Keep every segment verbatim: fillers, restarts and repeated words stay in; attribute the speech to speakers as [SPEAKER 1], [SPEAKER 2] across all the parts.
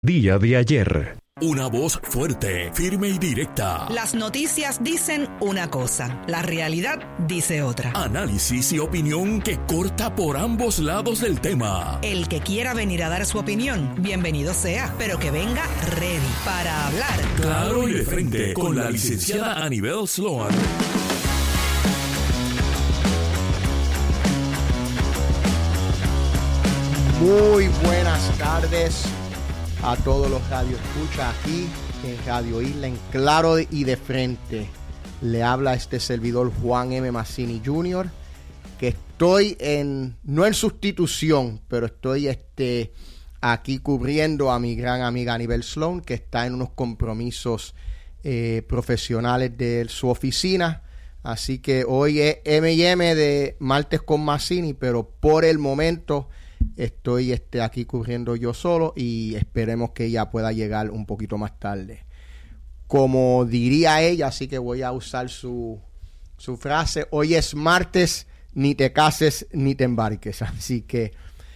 [SPEAKER 1] Día de ayer.
[SPEAKER 2] Una voz fuerte, firme y directa.
[SPEAKER 3] Las noticias dicen una cosa, la realidad dice otra.
[SPEAKER 2] Análisis y opinión que corta por ambos lados del tema.
[SPEAKER 3] El que quiera venir a dar su opinión, bienvenido sea, pero que venga ready para hablar.
[SPEAKER 2] Claro y de frente, con la licenciada Anibel Sloan.
[SPEAKER 4] Muy buenas tardes a todos los radioescuchas aquí en Radio Isla, en Claro y de Frente. Le habla este servidor Juan M. Mazzini junior, que estoy en, no en sustitución, pero estoy este, aquí cubriendo a mi gran amiga Anibel Sloan, que está en unos compromisos eh, profesionales de su oficina. Así que hoy es eme y eme de Martes con Mazzini, pero por el momento estoy este, aquí cubriendo yo solo y esperemos que ella pueda llegar un poquito más tarde. Como diría ella, así que voy a usar su, su frase: hoy es martes, ni te cases ni te embarques. Así que,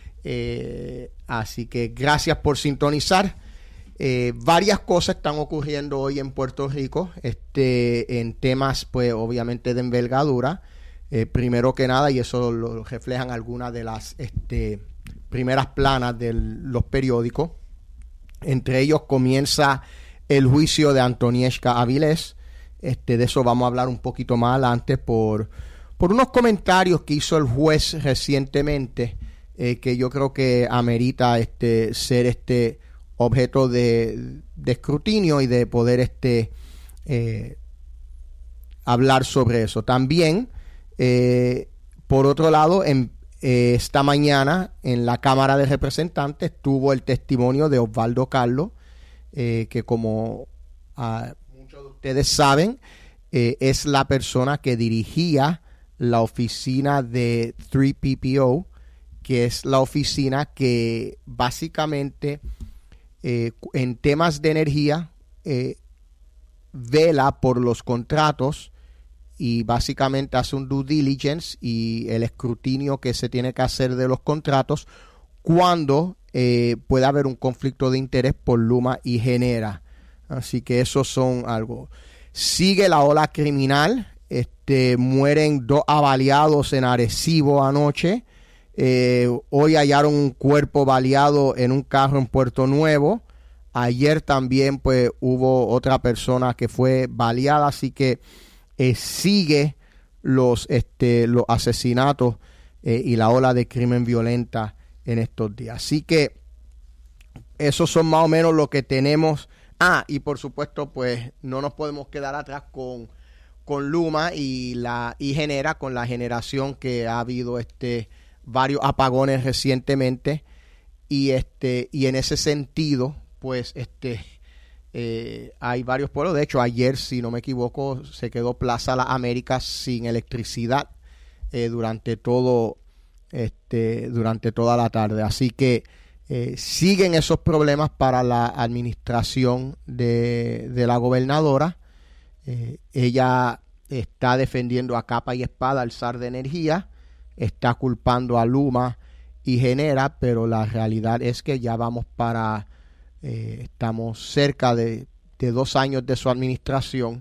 [SPEAKER 4] eh, así que gracias por sintonizar. Eh, varias cosas están ocurriendo hoy en Puerto Rico, este, en temas, pues, obviamente de envergadura. Eh, primero que nada, y eso lo reflejan algunas de las este, primeras planas de los periódicos. Entre ellos comienza el juicio de Antonieshka Avilés. Este, de eso vamos a hablar un poquito más adelante por, por unos comentarios que hizo el juez recientemente, eh, que yo creo que amerita este, ser este objeto de, de escrutinio y de poder este, eh, hablar sobre eso. También, eh, por otro lado, en Eh, esta mañana en la Cámara de Representantes tuvo el testimonio de Osvaldo Carlos, eh, que como uh, muchos de ustedes saben, eh, es la persona que dirigía la oficina de tres P P O, que es la oficina que básicamente eh, en temas de energía eh, vela por los contratos y básicamente hace un due diligence y el escrutinio que se tiene que hacer de los contratos cuando eh, pueda haber un conflicto de interés por Luma y Genera. Así que esos son algo. Sigue la ola criminal. Este, mueren dos baleados en Arecibo anoche. Eh, hoy hallaron un cuerpo baleado en un carro en Puerto Nuevo. Ayer también pues hubo otra persona que fue baleada. Así que Eh, sigue los, este, los asesinatos eh, y la ola de crimen violenta en estos días. Así que esos son más o menos lo que tenemos. Ah, y por supuesto, pues no nos podemos quedar atrás con, con Luma y la y Genera, con la generación que ha habido este varios apagones recientemente. Y este, y en ese sentido, pues este Eh, hay varios pueblos. De hecho, ayer, si no me equivoco, se quedó Plaza Las Américas sin electricidad eh, durante todo este durante toda la tarde. Así que eh, siguen esos problemas para la administración de, de la gobernadora. Eh, ella está defendiendo a capa y espada al zar de energía, está culpando a Luma y Genera, pero la realidad es que ya vamos para Eh, estamos cerca de, de dos años de su administración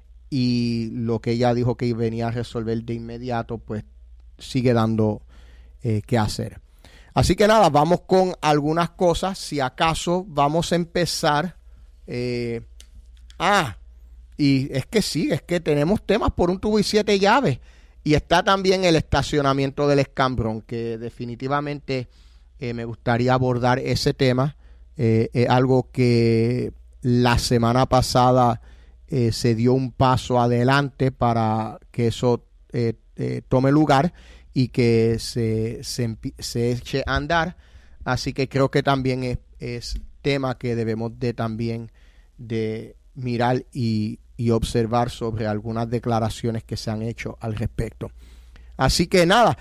[SPEAKER 4] y lo que ella dijo que venía a resolver de inmediato, pues sigue dando eh, que hacer. Así que nada, vamos con algunas cosas. Si acaso vamos a empezar. Eh, ah, y es que sí, es que tenemos temas por un tubo y siete llaves. Y está también el estacionamiento del Escambrón, que definitivamente eh, me gustaría abordar ese tema. Eh, es algo que la semana pasada eh, se dio un paso adelante para que eso eh, eh, tome lugar y que se, se, se eche a andar. Así que creo que también es, es tema que debemos de también de mirar y, y observar sobre algunas declaraciones que se han hecho al respecto. Así que nada,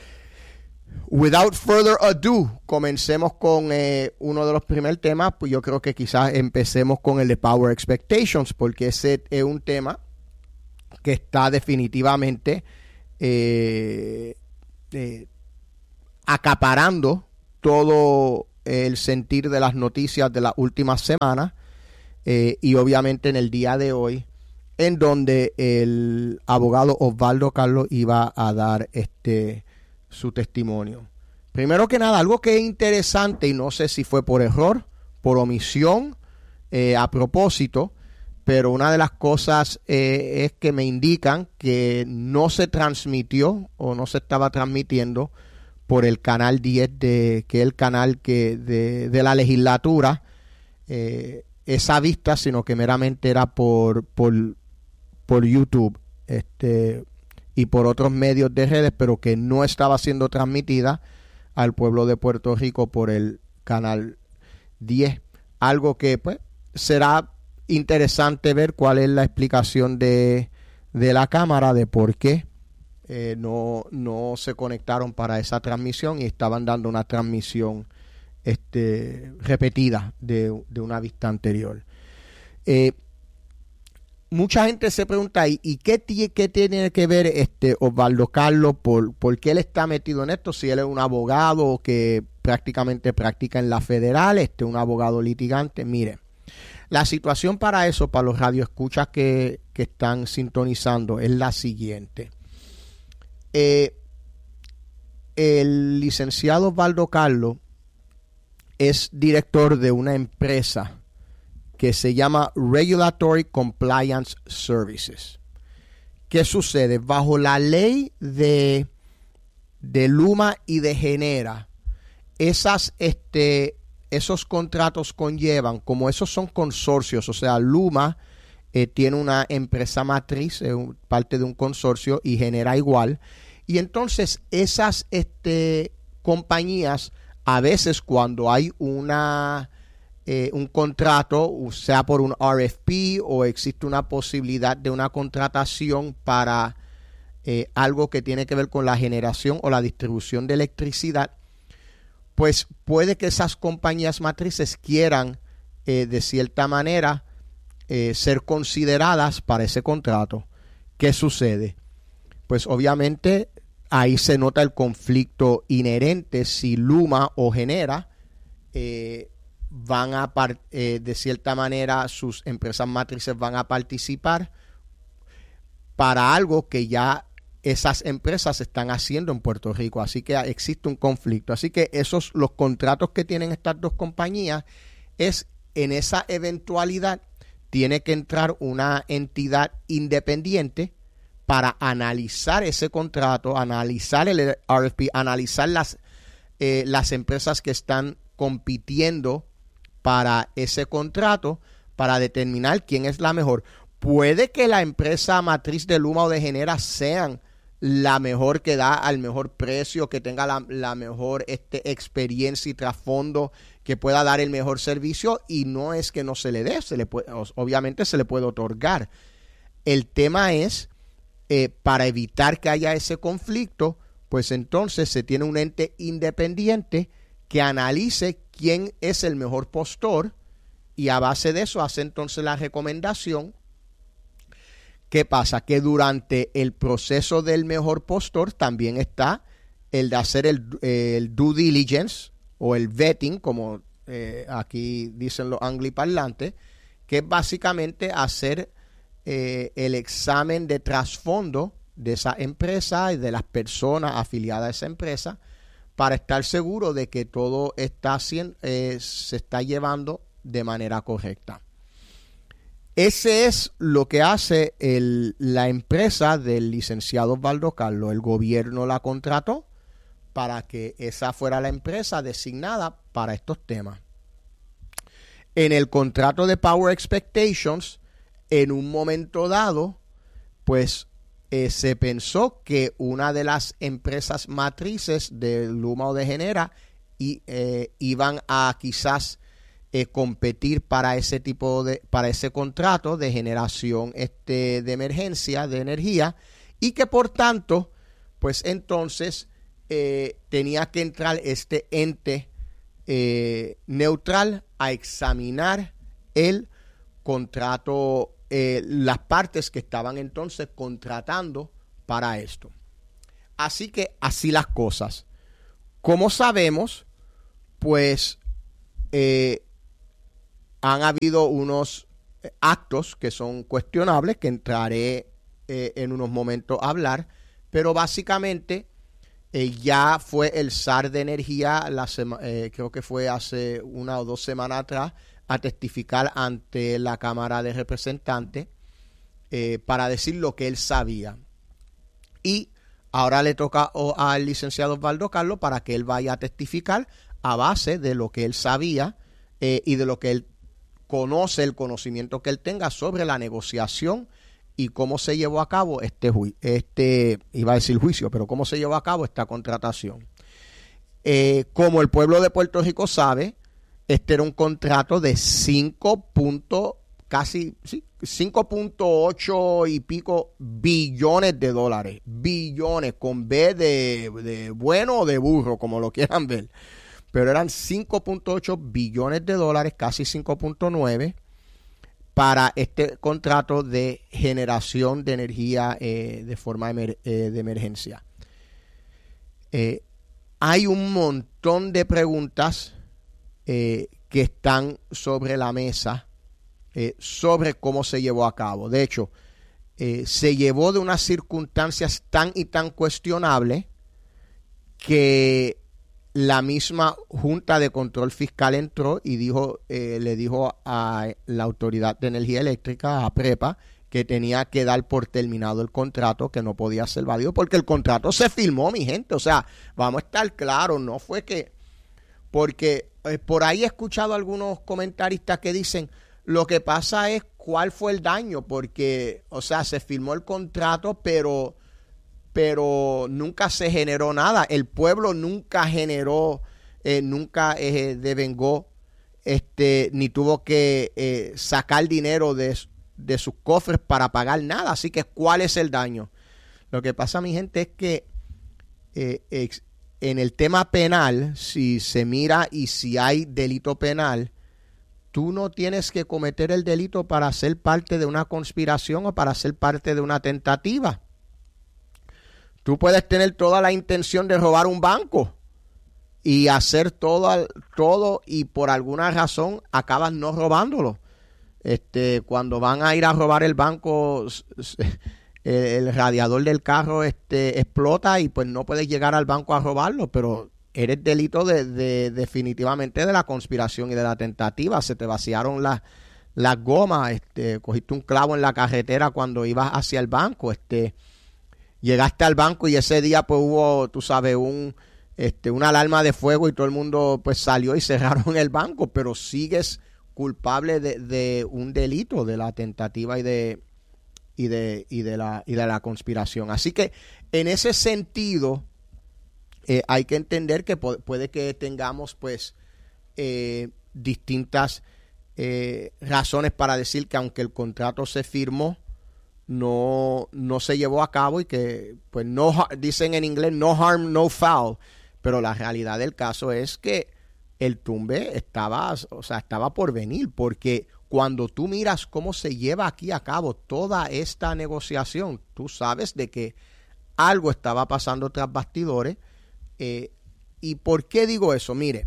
[SPEAKER 4] without further ado, comencemos con eh, uno de los primeros temas. Pues yo creo que quizás empecemos con el de Power Expectations, porque ese es un tema que está definitivamente eh, eh, acaparando todo el sentir de las noticias de las últimas semanas eh, y obviamente en el día de hoy, en donde el abogado Osvaldo Carlos iba a dar este su testimonio. Primero que nada, algo que es interesante, y no sé si fue por error, por omisión, eh, a propósito, pero una de las cosas eh, es que me indican que no se transmitió o no se estaba transmitiendo por el canal diez, de, que es el canal que de, de la legislatura, eh, esa vista, sino que meramente era por, por, por YouTube este, y por otros medios de redes, pero que no estaba siendo transmitida al pueblo de Puerto Rico por el canal diez. Algo que pues será interesante ver cuál es la explicación de, de la Cámara de por qué eh, no, no se conectaron para esa transmisión y estaban dando una transmisión este, repetida de, de una vista anterior. Eh, mucha gente se pregunta, ¿y, y qué, qué tiene que ver este Osvaldo Carlos? Por, ¿Por qué él está metido en esto? Si él es un abogado que prácticamente practica en la federal, este, un abogado litigante. Mire, la situación para eso, para los radioescuchas que, que están sintonizando, es la siguiente. Eh, el licenciado Osvaldo Carlos es director de una empresa que se llama Regulatory Compliance Services. ¿Qué sucede? Bajo la ley de, de Luma y de Genera, esas, este, esos contratos conllevan, como esos son consorcios, o sea, Luma eh, tiene una empresa matriz, eh, parte de un consorcio, y Genera igual. Y entonces esas este, compañías, a veces cuando hay una... Eh, un contrato, sea por un R F P o existe una posibilidad de una contratación para eh, algo que tiene que ver con la generación o la distribución de electricidad, pues puede que esas compañías matrices quieran eh, de cierta manera eh, ser consideradas para ese contrato. ¿Qué sucede? Pues obviamente ahí se nota el conflicto inherente si Luma o Genera eh, van a, eh, de cierta manera, sus empresas matrices van a participar para algo que ya esas empresas están haciendo en Puerto Rico. Así que existe un conflicto. Así que esos, los contratos que tienen estas dos compañías, es en esa eventualidad tiene que entrar una entidad independiente para analizar ese contrato, analizar el R F P, analizar las, eh, las empresas que están compitiendo para ese contrato, para determinar quién es la mejor. Puede que la empresa matriz de Luma o de Genera sean la mejor, que da al mejor precio, que tenga la, la mejor este, experiencia y trasfondo, que pueda dar el mejor servicio, y no es que no se le dé, se le puede, obviamente se le puede otorgar. El tema es, eh, para evitar que haya ese conflicto, pues entonces se tiene un ente independiente que analice quién es el mejor postor, y a base de eso hace entonces la recomendación. ¿Qué pasa? Que durante el proceso del mejor postor también está el de hacer el, el due diligence o el vetting, como eh, aquí dicen los angliparlantes, que es básicamente hacer eh, el examen de trasfondo de esa empresa y de las personas afiliadas a esa empresa, para estar seguro de que todo está haciendo, eh, se está llevando de manera correcta. Ese es lo que hace el, la empresa del licenciado Osvaldo Carlos. El gobierno la contrató para que esa fuera la empresa designada para estos temas. En el contrato de Power Expectations, en un momento dado, pues Eh, se pensó que una de las empresas matrices de Luma o de Genera y, eh, iban a quizás eh, competir para ese tipo de, para ese contrato de generación este, de emergencia de energía, y que por tanto, pues entonces eh, tenía que entrar este ente eh, neutral a examinar el contrato, Eh, las partes que estaban entonces contratando para esto. Así que así las cosas. Como sabemos, pues eh, han habido unos actos que son cuestionables, que entraré eh, en unos momentos a hablar, pero básicamente eh, ya fue el S A R de Energía, la sema, eh, creo que fue hace una o dos semanas atrás, a testificar ante la Cámara de Representantes eh, para decir lo que él sabía. Y ahora le toca oh, al licenciado Osvaldo Carlos para que él vaya a testificar a base de lo que él sabía eh, y de lo que él conoce, el conocimiento que él tenga sobre la negociación y cómo se llevó a cabo este, ju- este iba a decir juicio, pero cómo se llevó a cabo esta contratación. Eh, como el pueblo de Puerto Rico sabe, este era un contrato de cinco punto, casi sí, cinco punto ocho y pico billones de dólares. Billones, con B de, de bueno o de burro, como lo quieran ver. Pero eran cinco punto ocho billones de dólares, casi cinco punto nueve, para este contrato de generación de energía eh, de forma emer, eh, de emergencia. Eh, hay un montón de preguntas eh, que están sobre la mesa eh, sobre cómo se llevó a cabo. De hecho, eh, se llevó de unas circunstancias tan y tan cuestionables que la misma Junta de Control Fiscal entró y dijo, eh, le dijo a la Autoridad de Energía Eléctrica, a PREPA, que tenía que dar por terminado el contrato, que no podía ser válido, porque el contrato se firmó, mi gente. O sea, vamos a estar claros, no fue que... Porque eh, por ahí he escuchado algunos comentaristas que dicen, lo que pasa es cuál fue el daño, porque, o sea, se firmó el contrato, pero... pero nunca se generó nada. El pueblo nunca generó, eh, nunca eh, devengó, este, ni tuvo que eh, sacar dinero de, de sus cofres para pagar nada. Así que, ¿cuál es el daño? Lo que pasa, mi gente, es que eh, ex, en el tema penal, si se mira y si hay delito penal, tú no tienes que cometer el delito para ser parte de una conspiración o para ser parte de una tentativa. Tú puedes tener toda la intención de robar un banco y hacer todo, todo y por alguna razón acabas no robándolo. Este, cuando van a ir a robar el banco, el radiador del carro este, explota y pues no puedes llegar al banco a robarlo, pero eres delito de, de definitivamente de la conspiración y de la tentativa. Se te vaciaron las, las gomas, este, cogiste un clavo en la carretera cuando ibas hacia el banco, este... Llegaste al banco y ese día pues hubo, tú sabes, un este una alarma de fuego y todo el mundo pues salió y cerraron el banco, pero sigues culpable de, de un delito, de la tentativa y de y de y de la y de la conspiración. Así que en ese sentido eh, hay que entender que po- puede que tengamos pues eh, distintas eh, razones para decir que aunque el contrato se firmó, no no se llevó a cabo y que pues no, dicen en inglés no harm no foul, pero la realidad del caso es que el tumbe estaba, o sea, estaba por venir, porque cuando tú miras cómo se lleva aquí a cabo toda esta negociación, tú sabes de que algo estaba pasando tras bastidores. Eh, ¿y por qué digo eso? Mire,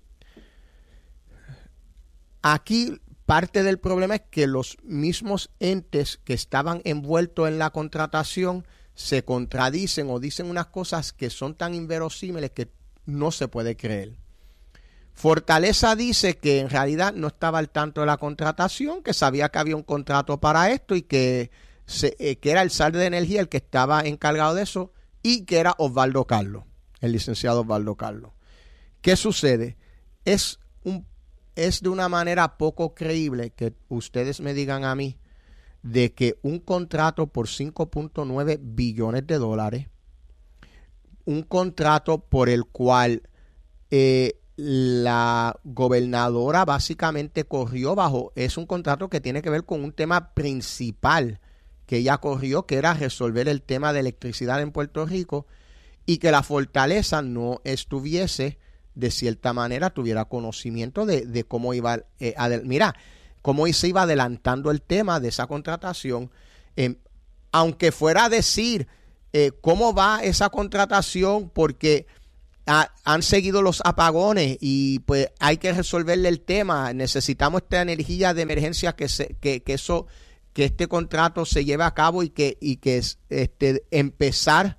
[SPEAKER 4] aquí parte del problema es que los mismos entes que estaban envueltos en la contratación se contradicen o dicen unas cosas que son tan inverosímiles que no se puede creer. Fortaleza dice que en realidad no estaba al tanto de la contratación, que sabía que había un contrato para esto y que, se, eh, que era el S A R de Energía el que estaba encargado de eso y que era Osvaldo Carlos, el licenciado Osvaldo Carlos. ¿Qué sucede? Es un Es de una manera poco creíble que ustedes me digan a mí de que un contrato por cinco punto nueve billones de dólares, un contrato por el cual eh, la gobernadora básicamente corrió bajo, es un contrato que tiene que ver con un tema principal que ella corrió, que era resolver el tema de electricidad en Puerto Rico, y que la Fortaleza no estuviese de cierta manera, tuviera conocimiento de, de cómo iba, eh, adel- mira, cómo se iba adelantando el tema de esa contratación, eh, aunque fuera a decir eh, cómo va esa contratación, porque ha, han seguido los apagones y pues hay que resolverle el tema. Necesitamos esta energía de emergencia que se, que, que eso, que este contrato se lleve a cabo y que, y que este, empezar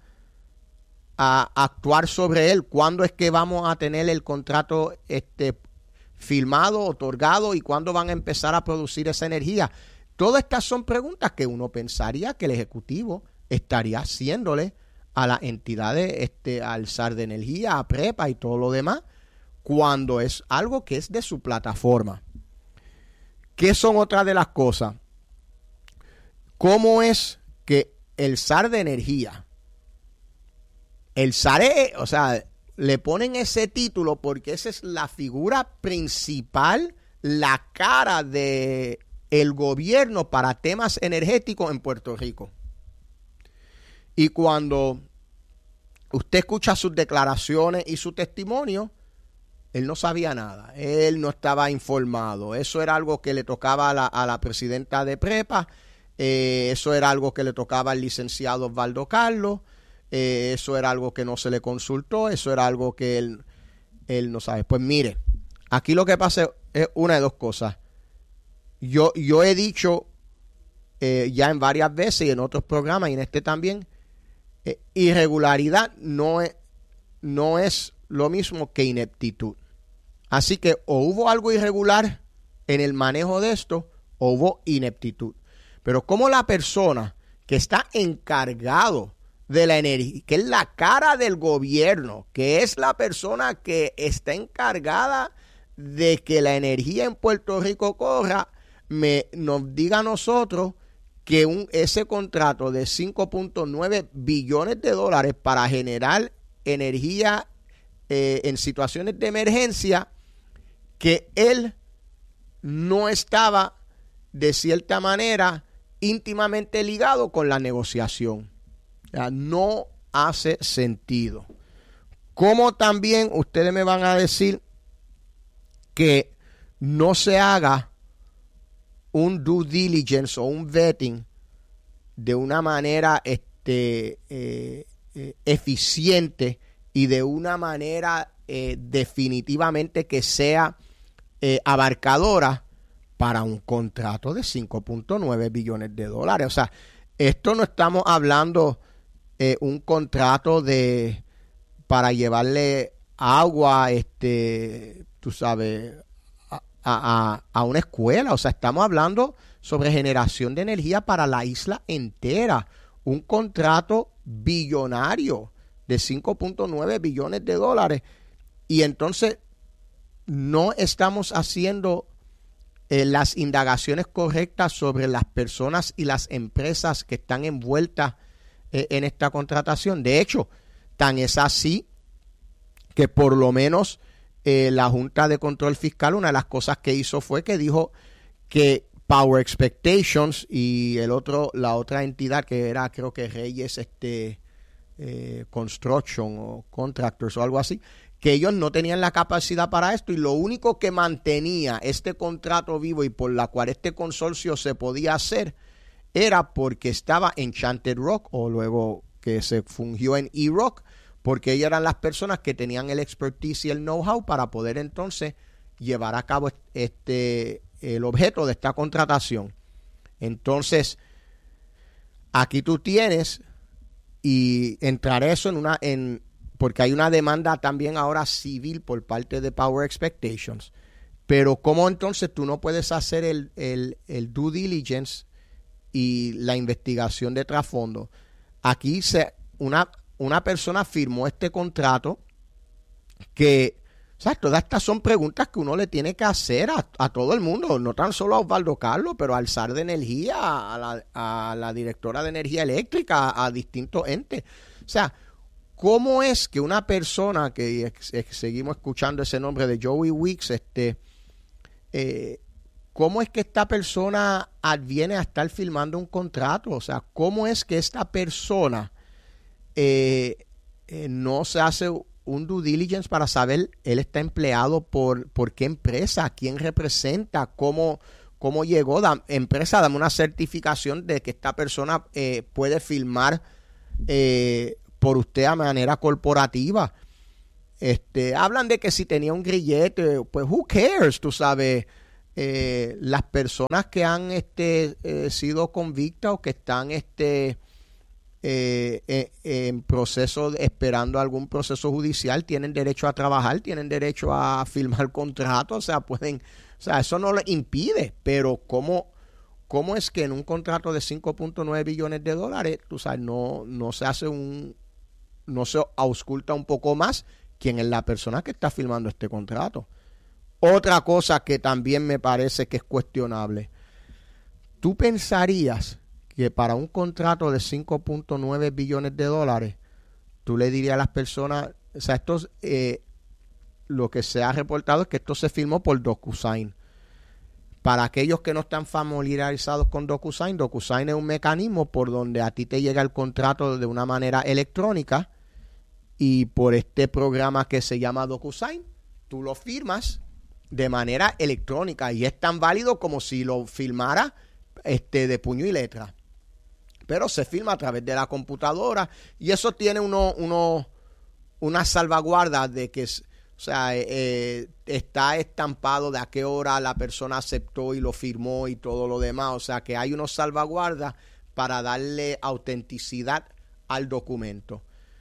[SPEAKER 4] a actuar sobre él. ¿Cuándo es que vamos a tener el contrato este, firmado, otorgado, y cuándo van a empezar a producir esa energía? Todas estas son preguntas que uno pensaría que el Ejecutivo estaría haciéndole a las entidades, este, al S A R de Energía, a PREPA y todo lo demás, cuando es algo que es de su plataforma. ¿Qué son otras de las cosas? ¿Cómo es que el S A R de Energía, el S A R, o sea, le ponen ese título porque esa es la figura principal, la cara de el gobierno para temas energéticos en Puerto Rico? Y cuando usted escucha sus declaraciones y su testimonio, él no sabía nada, él no estaba informado. Eso era algo que le tocaba a la, a la presidenta de PREPA, eh, eso era algo que le tocaba al licenciado Osvaldo Carlos. Eh, eso era algo que no se le consultó, eso era algo que él, él no sabe. Pues mire, aquí lo que pasa es una de dos cosas. Yo, yo he dicho eh, ya en varias veces y en otros programas y en este también, eh, irregularidad no es, no es lo mismo que ineptitud. Así que o hubo algo irregular en el manejo de esto o hubo ineptitud. Pero como la persona que está encargado de la energía, que es la cara del gobierno, que es la persona que está encargada de que la energía en Puerto Rico corra, me, nos diga a nosotros que un, ese contrato de cinco punto nueve billones de dólares para generar energía eh, en situaciones de emergencia, que él no estaba de cierta manera íntimamente ligado con la negociación. O sea, no hace sentido. Como también ustedes me van a decir que no se haga un due diligence o un vetting de una manera este, eh, eh, eficiente y de una manera eh, definitivamente que sea eh, abarcadora para un contrato de cinco punto nueve billones de dólares. O sea, esto no estamos hablando Eh, un contrato de para llevarle agua, este, tú sabes, a, a, a una escuela. O sea, estamos hablando sobre generación de energía para la isla entera. Un contrato billonario de cinco punto nueve billones de dólares. Y entonces no estamos haciendo eh, las indagaciones correctas sobre las personas y las empresas que están envueltas en esta contratación. De hecho, tan es así que por lo menos eh, la Junta de Control Fiscal, una de las cosas que hizo fue que dijo que Power Expectations y el otro, la otra entidad que era, creo que Reyes este, eh, Construction o Contractors o algo así, que ellos no tenían la capacidad para esto, y lo único que mantenía este contrato vivo y por la cual este consorcio se podía hacer era porque estaba Enchanted Rock, o luego que se fungió en E-Rock, porque ellas eran las personas que tenían el expertise y el know-how para poder entonces llevar a cabo este el objeto de esta contratación. Entonces, aquí tú tienes, y entrar eso en una, en porque hay una demanda también ahora civil por parte de Power Expectations. Pero ¿cómo entonces tú no puedes hacer el, el, el due diligence y la investigación de trasfondo? Aquí se, una, una persona firmó este contrato que, o sea, todas estas son preguntas que uno le tiene que hacer a, a todo el mundo, no tan solo a Osvaldo Carlos, pero al S A R de Energía, a la, a la directora de Energía Eléctrica, a, a distintos entes. O sea, ¿cómo es que una persona que eh, seguimos escuchando ese nombre de Joey Weeks, este, eh, ¿cómo es que esta persona adviene a estar firmando un contrato? O sea, ¿cómo es que esta persona eh, eh, no se hace un due diligence para saber él está empleado por, por qué empresa, quién representa, cómo, cómo llegó? Da, empresa, dame una certificación de que esta persona eh, puede firmar eh, por usted a manera corporativa. este, hablan de que si tenía un grillete, pues who cares, tú sabes. Eh, las personas que han este, eh, sido convictas o que están este, eh, eh, en proceso, esperando algún proceso judicial, tienen derecho a trabajar, tienen derecho a firmar contratos, o sea, pueden, o sea, eso no les impide, pero ¿cómo, cómo es que en un contrato de cinco punto nueve billones de dólares, tú sabes, no, no se hace un, no se ausculta un poco más quién es la persona que está firmando este contrato? Otra cosa que también me parece que es cuestionable. ¿Tú pensarías que para un contrato de cinco punto nueve billones de dólares, tú le dirías a las personas, o sea, esto, eh, lo que se ha reportado es que esto se firmó por DocuSign? Para aquellos que no están familiarizados con DocuSign, DocuSign es un mecanismo por donde a ti te llega el contrato de una manera electrónica y por este programa que se llama DocuSign, tú lo firmas de manera electrónica y es tan válido como si lo firmara este, de puño y letra. Pero se firma a través de la computadora y eso tiene uno, uno, una salvaguarda de que, o sea, eh, está estampado de a qué hora la persona aceptó y lo firmó y todo lo demás. O sea, que hay unos salvaguardas para darle autenticidad al documento.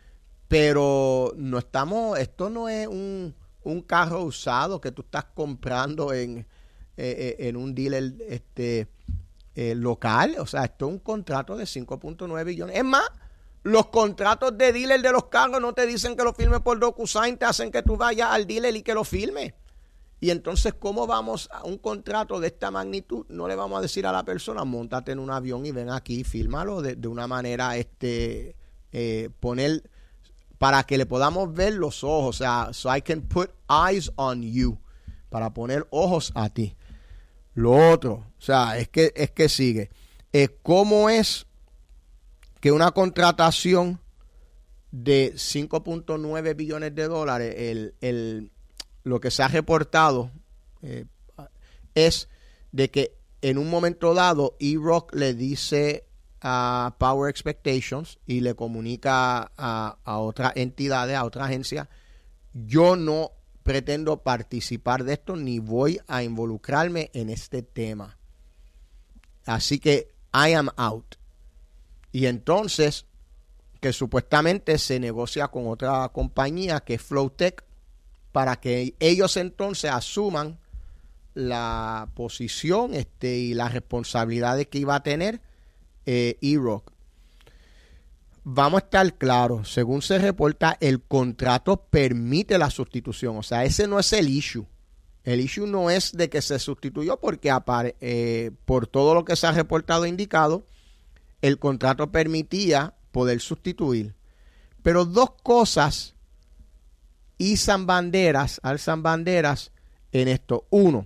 [SPEAKER 4] Pero no estamos, esto no es un... un carro usado que tú estás comprando en, eh, en un dealer este, eh, local. O sea, esto es un contrato de cinco punto nueve billones. Es más, los contratos de dealer de los carros no te dicen que lo firme por DocuSign, te hacen que tú vayas al dealer y que lo firme. Y entonces, ¿cómo vamos a un contrato de esta magnitud? No le vamos a decir a la persona, móntate en un avión y ven aquí, fírmalo de, de una manera, este, eh, poner... para que le podamos ver los ojos, o sea, so I can put eyes on you, para poner ojos a ti. Lo otro, o sea, es que, es que sigue. Eh, ¿Cómo es que una contratación de cinco punto nueve billones de dólares, el, el, lo que se ha reportado eh, es de que en un momento dado, E-Rock le dice a Power Expectations y le comunica a, a otras entidades, a otra agencia, yo no pretendo participar de esto ni voy a involucrarme en este tema. Así que I am out. Y entonces, que supuestamente se negocia con otra compañía que es Flowtech para que ellos entonces asuman la posición este, y las responsabilidades que iba a tener Eh, E-Rock. Vamos a estar claros, según se reporta, el contrato permite la sustitución, o sea, ese no es el issue. El issue no es de que se sustituyó porque apare, eh, por todo lo que se ha reportado e indicado, el contrato permitía poder sustituir. Pero dos cosas izan banderas, alzan banderas en esto. Uno,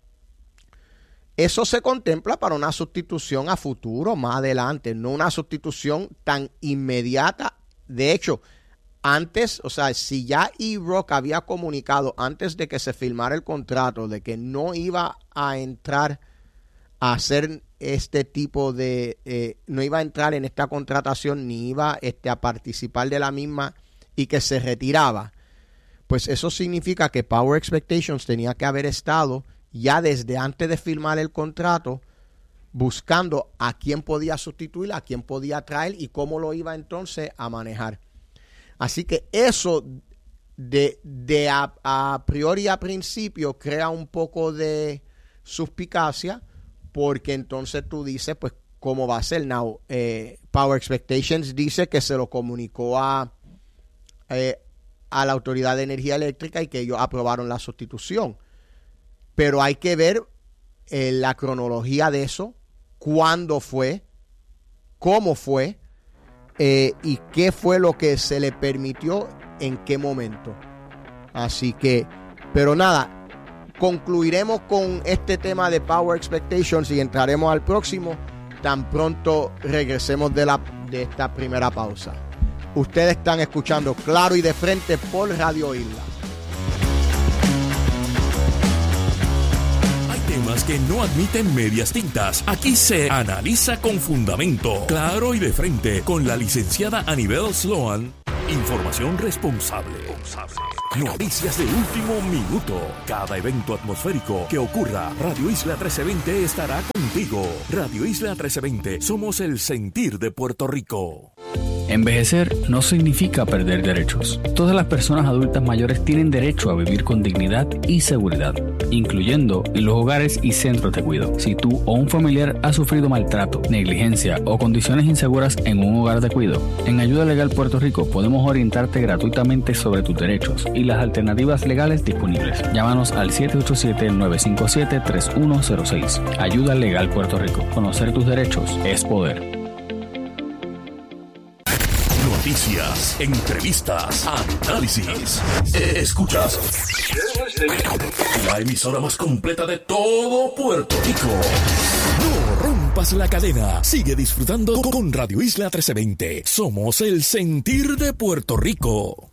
[SPEAKER 4] eso se contempla para una sustitución a futuro, más adelante, no una sustitución tan inmediata. De hecho, antes, o sea, si ya E-Rock había comunicado antes de que se firmara el contrato de que no iba a entrar a hacer este tipo de, eh, no iba a entrar en esta contratación ni iba este, a participar de la misma y que se retiraba, pues eso significa que Power Expectations tenía que haber estado ya desde antes de firmar el contrato, buscando a quién podía sustituir, a quién podía traer y cómo lo iba entonces a manejar. Así que eso de, de a, a priori a principio crea un poco de suspicacia, porque entonces tú dices, pues, ¿cómo va a ser? Now, eh, Power Expectations dice que se lo comunicó a, eh, a la Autoridad de Energía Eléctrica y que ellos aprobaron la sustitución. Pero hay que ver eh, la cronología de eso, cuándo fue, cómo fue eh, y qué fue lo que se le permitió en qué momento. Así que, pero nada, concluiremos con este tema de Power Expectations y entraremos al próximo tan pronto regresemos de, la, de esta primera pausa. Ustedes están escuchando Claro y de Frente por Radio Isla.
[SPEAKER 2] Temas que no admiten medias tintas. Aquí se analiza con fundamento, claro y de frente, con la licenciada Anibel Sloan. Información responsable. Noticias de último minuto. Cada evento atmosférico que ocurra, Radio Isla trece veinte estará contigo. Radio Isla trece veinte, somos el sentir de Puerto Rico.
[SPEAKER 1] Envejecer no significa perder derechos. Todas las personas adultas mayores tienen derecho a vivir con dignidad y seguridad, incluyendo en los hogares y centros de cuidado. Si tú o un familiar ha sufrido maltrato, negligencia o condiciones inseguras en un hogar de cuidado, en Ayuda Legal Puerto Rico podemos orientarte gratuitamente sobre tus derechos y las alternativas legales disponibles. Llámanos al siete ocho siete, nueve cinco siete, tres uno cero seis. Ayuda Legal Puerto Rico. Conocer tus derechos es poder.
[SPEAKER 2] Noticias, entrevistas, análisis. Escuchas la emisora más completa de todo Puerto Rico. No rompas la cadena. Sigue disfrutando con Radio Isla trece veinte. Somos el sentir de Puerto Rico.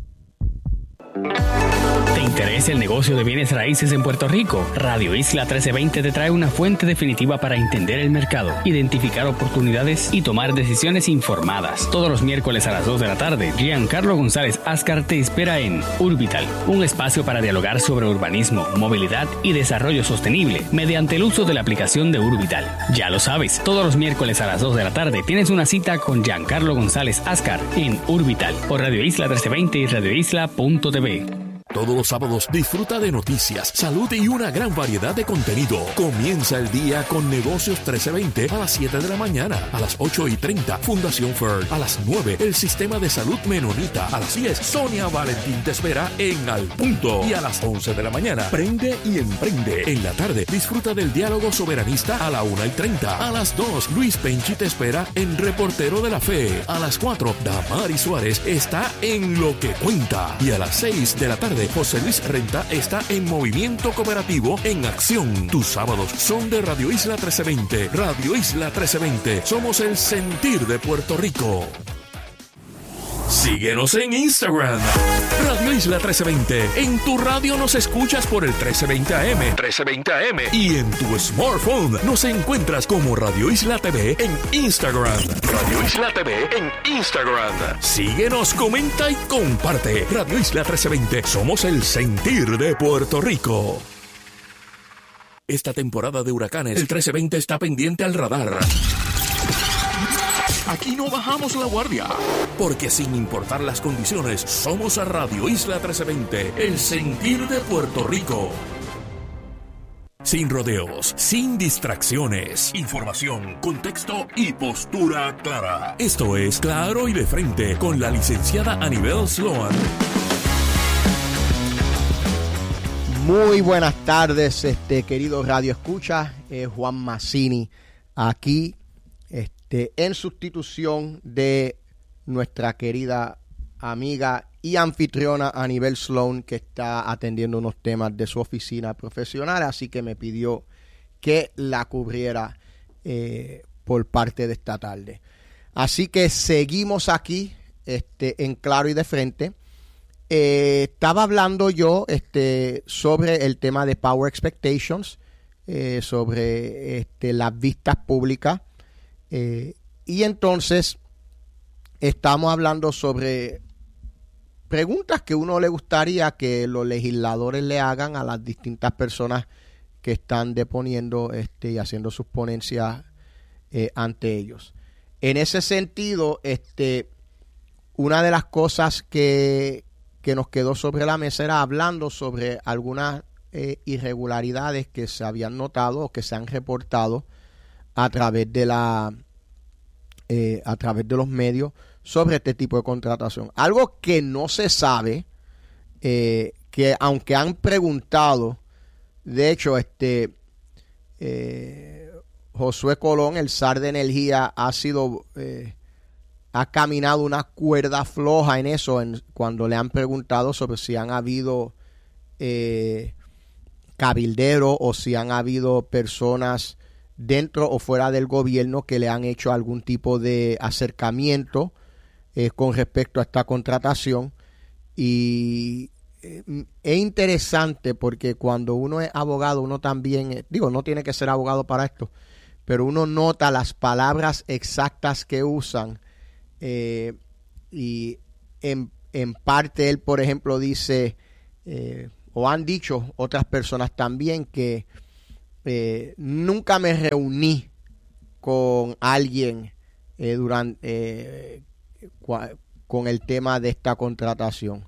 [SPEAKER 1] ¿Te interesa el negocio de bienes raíces en Puerto Rico? Radio Isla trece veinte te trae una fuente definitiva para entender el mercado, identificar oportunidades y tomar decisiones informadas. Todos los miércoles a las dos de la tarde, Giancarlo González Ascar te espera en Urbital, un espacio para dialogar sobre urbanismo, movilidad y desarrollo sostenible mediante el uso de la aplicación de Urbital. Ya lo sabes, todos los miércoles a las dos de la tarde tienes una cita con Giancarlo González Ascar en Urbital por Radio Isla trece veinte y radio isla punto t v.
[SPEAKER 2] Todos los sábados disfruta de noticias, salud y una gran variedad de contenido. Comienza el día con Negocios trece veinte a las siete de la mañana. A las ocho y treinta, Fundación Ferd. A las nueve, el Sistema de Salud Menonita. A las diez, Sonia Valentín te espera en Al Punto. Y a las once de la mañana, Prende y Emprende. En la tarde, disfruta del diálogo soberanista a la una y treinta. A las dos, Luis Penchi te espera en Reportero de la Fe. A las cuatro, Damari Suárez está en Lo que Cuenta. Y a las seis de la tarde, José Luis Renta está en Movimiento Cooperativo en Acción. Tus sábados son de Radio Isla trece veinte. Radio Isla trece veinte. Somos el sentir de Puerto Rico. Síguenos en Instagram. Radio Isla trece veinte. En tu radio nos escuchas por el trece veinte A M. trece veinte A M. Y en tu smartphone nos encuentras como Radio Isla T V en Instagram. Radio Isla T V en Instagram. Síguenos, comenta y comparte. Radio Isla trece veinte. Somos el sentir de Puerto Rico. Esta temporada de huracanes, el trece veinte está pendiente al radar. Aquí no bajamos la guardia, porque sin importar las condiciones, somos a Radio Isla trece veinte, el sentir de Puerto Rico. Sin rodeos, sin distracciones, información, contexto y postura clara. Esto es Claro y de Frente con la licenciada Anibel Sloan.
[SPEAKER 4] Muy buenas tardes, este querido Radio Escucha, eh, Juan Mazzini, aquí este, en sustitución de nuestra querida amiga y anfitriona Anibel Sloan, que está atendiendo unos temas de su oficina profesional, así que me pidió que la cubriera eh, por parte de esta tarde. Así que seguimos aquí este, en Claro y de Frente. Eh, estaba hablando yo este, sobre el tema de Power Expectations, eh, sobre este, las vistas públicas, eh, y entonces estamos hablando sobre preguntas que uno le gustaría que los legisladores le hagan a las distintas personas que están deponiendo este, y haciendo sus ponencias eh, ante ellos. En ese sentido, este, una de las cosas que que nos quedó sobre la mesa era hablando sobre algunas eh, irregularidades que se habían notado o que se han reportado a través de la eh, a través de los medios sobre este tipo de contratación. Algo que no se sabe, eh, que aunque han preguntado, de hecho, este eh, Josué Colón, el zar de energía, ha sido eh, ha caminado una cuerda floja en eso, en, cuando le han preguntado sobre si han habido eh, cabilderos o si han habido personas dentro o fuera del gobierno que le han hecho algún tipo de acercamiento eh, con respecto a esta contratación. Y eh, es interesante porque cuando uno es abogado, uno también, eh, digo, no tiene que ser abogado para esto, pero uno nota las palabras exactas que usan. Eh, y en, en parte él, por ejemplo, dice, eh, o han dicho otras personas también, que eh, nunca me reuní con alguien eh, durante eh, cua, con el tema de esta contratación.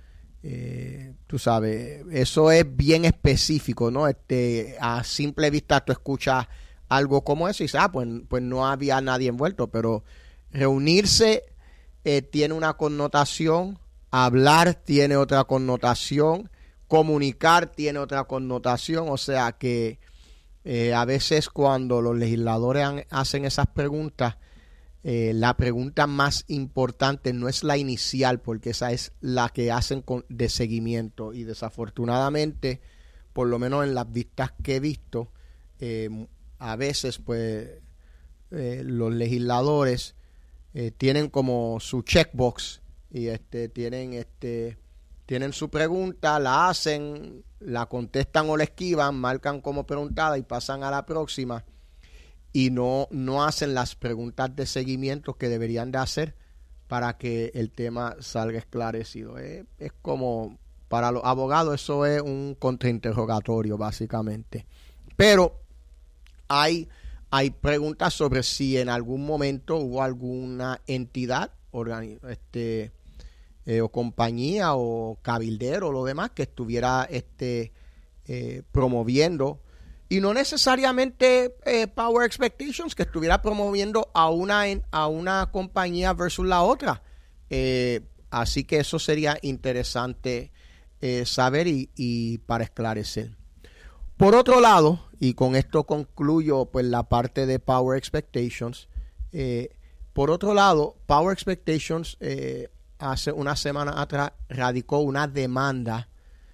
[SPEAKER 4] Eh, tú sabes, eso es bien específico, ¿no? Este, a simple vista tú escuchas algo como eso y dices, ah, pues, pues no había nadie envuelto, pero reunirse eh, tiene una connotación, hablar tiene otra connotación, comunicar tiene otra connotación, o sea que eh, a veces cuando los legisladores han, hacen esas preguntas, eh, la pregunta más importante no es la inicial, porque esa es la que hacen con, de seguimiento, y desafortunadamente, por lo menos en las vistas que he visto, eh, a veces pues eh, los legisladores eh, tienen como su checkbox y este tienen este tienen su pregunta, la hacen, la contestan o la esquivan, marcan como preguntada y pasan a la próxima, y no, no hacen las preguntas de seguimiento que deberían de hacer para que el tema salga esclarecido. Es, es como, para los abogados, eso es un contrainterrogatorio básicamente. Pero hay, hay preguntas sobre si en algún momento hubo alguna entidad, organi- este, eh, o compañía o cabildero o lo demás que estuviera este, eh, promoviendo, y no necesariamente eh, Power Expectations, que estuviera promoviendo a una, a una compañía versus la otra. Eh, así que eso sería interesante eh, saber y, y para esclarecer. Por otro lado, y con esto concluyo pues la parte de Power Expectations, eh, por otro lado, Power Expectations eh, hace una semana atrás radicó una demanda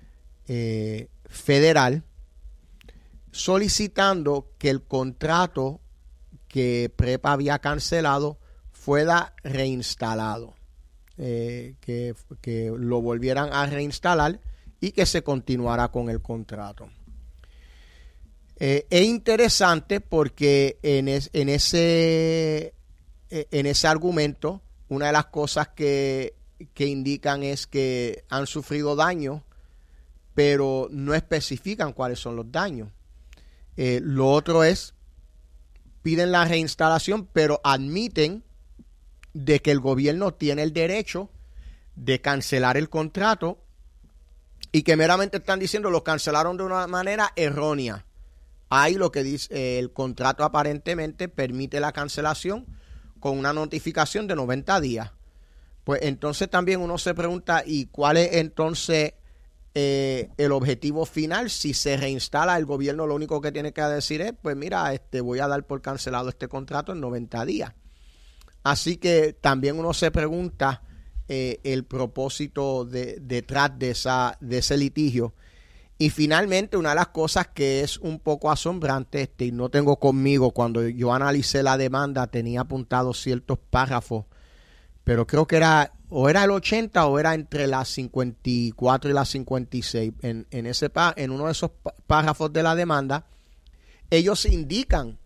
[SPEAKER 4] eh, federal solicitando que el contrato que Prepa había cancelado fuera reinstalado, eh, que, que lo volvieran a reinstalar y que se continuara con el contrato. Eh, es interesante porque en, es, en, ese, en ese argumento, una de las cosas que, que indican es que han sufrido daño, pero no especifican cuáles son los daños. Eh, lo otro es, piden la reinstalación, pero admiten de que el gobierno tiene el derecho de cancelar el contrato y que meramente están diciendo lo cancelaron de una manera errónea. Ahí lo que dice, eh, el contrato aparentemente permite la cancelación con una notificación de noventa días. Pues entonces también uno se pregunta, ¿y cuál es entonces eh, el objetivo final? Si se reinstala, el gobierno lo único que tiene que decir es, pues mira, este, voy a dar por cancelado este contrato en noventa días. Así que también uno se pregunta eh, el propósito de, detrás de, esa, de ese litigio. Y finalmente, una de las cosas que es un poco asombrante, este, y no tengo conmigo, cuando yo analicé la demanda, tenía apuntados ciertos párrafos, pero creo que era, o era el ochenta o era entre las cincuenta y cuatro y las cincuenta y seis. En, en, ese, en uno de esos párrafos de la demanda, ellos indican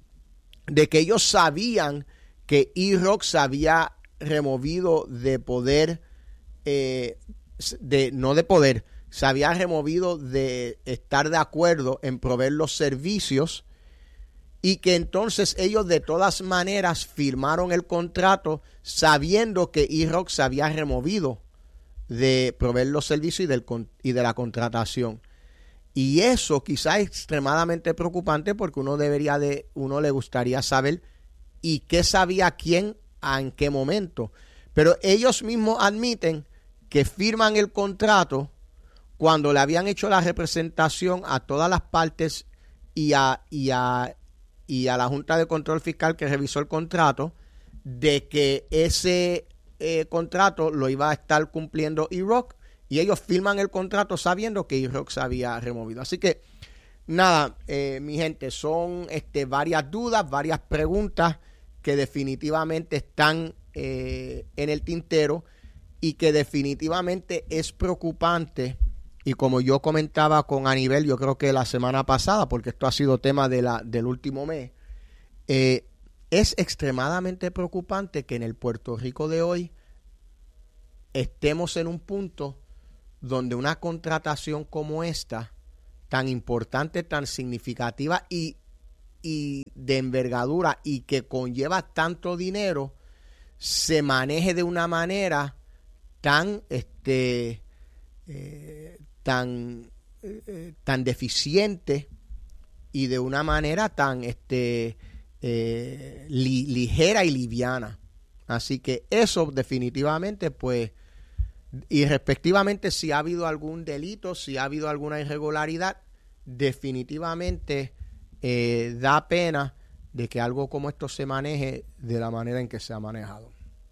[SPEAKER 4] de que ellos sabían que E-Rock se había removido de poder, eh, de no de poder, se había removido de estar de acuerdo en proveer los servicios, y que entonces ellos de todas maneras firmaron el contrato sabiendo que E-Rock se había removido de proveer los servicios y, del, y de la contratación. Y eso quizás es extremadamente preocupante, porque uno debería de, uno le gustaría saber y qué sabía quién en qué momento. Pero ellos mismos admiten que firman el contrato cuando le habían hecho la representación a todas las partes y a, y a, y a la Junta de Control Fiscal que revisó el contrato, de que ese eh, contrato lo iba a estar cumpliendo E-Rock, y ellos firman el contrato sabiendo que E-Rock se había removido. Así que, nada, eh, mi gente, son este, varias dudas, varias preguntas que definitivamente están eh, en el tintero, y que definitivamente es preocupante. Y como yo comentaba con Anibel, yo creo que la semana pasada, porque esto ha sido tema de la, del último mes, eh, es extremadamente preocupante que en el Puerto Rico de hoy estemos en un punto donde una contratación como esta, tan importante, tan significativa y, y de envergadura y que conlleva tanto dinero, se maneje de una manera tan, este, eh, tan, eh, tan deficiente y de una manera tan este, eh, li, ligera y liviana. Así que eso definitivamente, pues, y respectivamente, si ha habido algún delito, si ha habido alguna irregularidad, definitivamente eh, da pena de que algo como esto se maneje de la manera en que se ha manejado.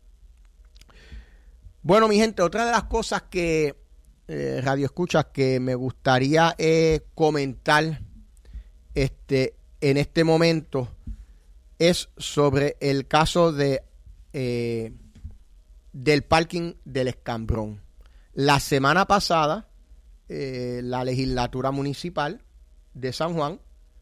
[SPEAKER 4] Bueno, mi gente, otra de las cosas que eh, Radio Escuchas que me gustaría eh, comentar este, en este momento es sobre el caso de Eh, del parking del Escambrón. La semana pasada, eh, la legislatura municipal de San Juan,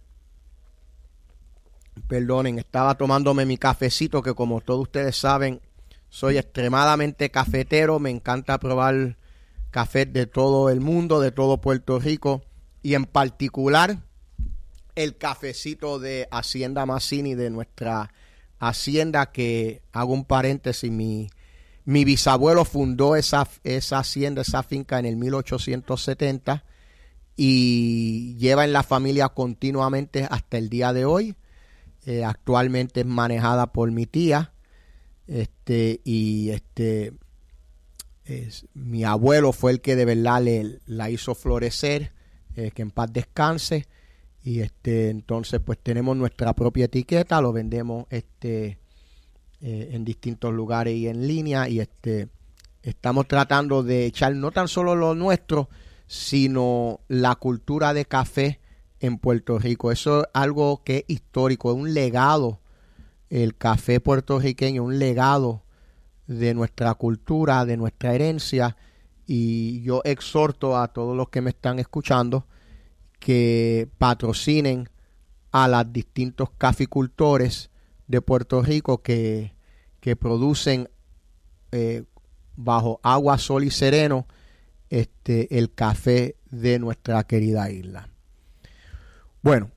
[SPEAKER 4] perdonen, estaba tomándome mi cafecito, que como todos ustedes saben, soy extremadamente cafetero, me encanta probar café de todo el mundo, de todo Puerto Rico, y en particular el cafecito de Hacienda Mazzini, de nuestra hacienda, que, hago un paréntesis, mi, mi bisabuelo fundó esa, esa hacienda, esa finca en el mil ochocientos setenta y lleva en la familia continuamente hasta el día de hoy. Eh, actualmente es manejada por mi tía, este, y este, es, mi abuelo fue el que de verdad le, la hizo florecer, eh, que en paz descanse. Y este, entonces pues tenemos nuestra propia etiqueta, lo vendemos este eh, en distintos lugares y en línea, y este estamos tratando de echar no tan solo lo nuestro, sino la cultura de café en Puerto Rico. Eso es algo que es histórico, es un legado, el café puertorriqueño, un legado de nuestra cultura, de nuestra herencia, y yo exhorto a todos los que me están escuchando que patrocinen a los distintos caficultores de Puerto Rico que, que producen eh, bajo agua, sol y sereno este, el café de nuestra querida isla. Bueno,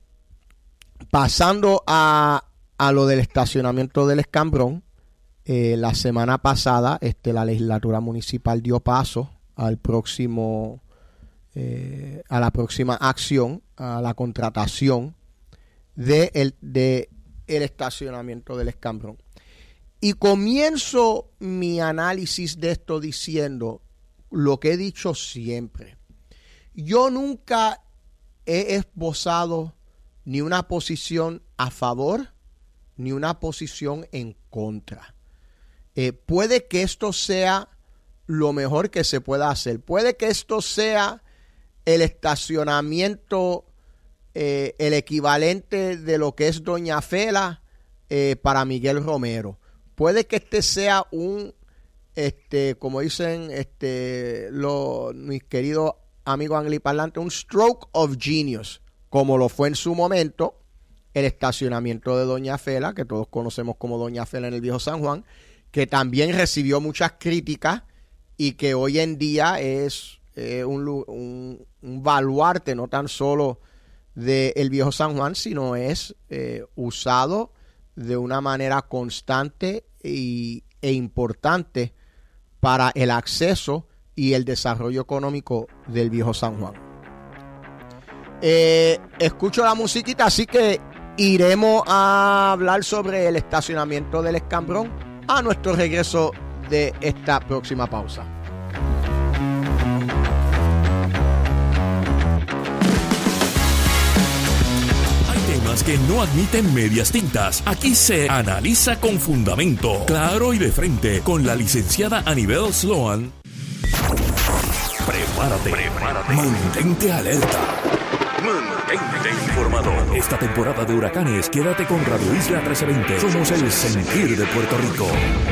[SPEAKER 4] pasando a, a lo del estacionamiento del Escambrón, eh, la semana pasada este, la legislatura municipal dio paso al próximo Eh, a la próxima acción, a la contratación de el, de el estacionamiento del Escambrón. Y comienzo mi análisis de esto diciendo lo que he dicho siempre. Yo nunca he esbozado ni una posición a favor ni una posición en contra. Eh, puede que esto sea lo mejor que se pueda hacer. Puede que esto sea el estacionamiento, eh, el equivalente de lo que es Doña Fela eh, para Miguel Romero. Puede que este sea un, este, como dicen este, los, mis queridos amigos angliparlantes, un stroke of genius, como lo fue en su momento el estacionamiento de Doña Fela, que todos conocemos como Doña Fela en el Viejo San Juan, que también recibió muchas críticas y que hoy en día es Eh, un, un, un baluarte no tan solo del Viejo San Juan, sino es eh, usado de una manera constante y, e importante para el acceso y el desarrollo económico del Viejo San Juan. Eh, escucho la musiquita, así que iremos a hablar sobre el estacionamiento del Escambrón a nuestro regreso de esta próxima pausa.
[SPEAKER 2] Que no admiten medias tintas. Aquí se analiza con fundamento, claro y de frente, con la licenciada Anibel Sloan. Prepárate, prepárate. Mantente alerta. Mantente informado. Esta temporada de huracanes, quédate con Radio Isla trece veinte. Somos el sentir de Puerto Rico.